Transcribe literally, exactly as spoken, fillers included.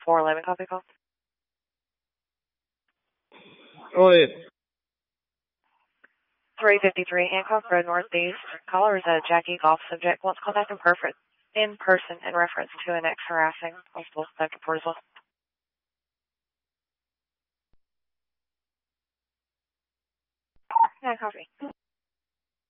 four eleven, copy call. Go ahead. three fifty-three Hancock Road Northeast. Caller is a Jackie Golf subject. Wants contact in person, in person in reference to an ex-harassing possible Doctor Portisville. Yeah, copy.